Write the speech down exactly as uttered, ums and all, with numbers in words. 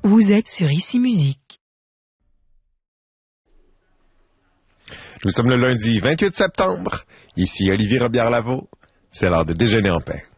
Vous êtes sur Ici Musique. Nous sommes le lundi vingt-huit septembre. Ici Olivier Robillard-Lavaux. C'est l'heure de déjeuner en paix.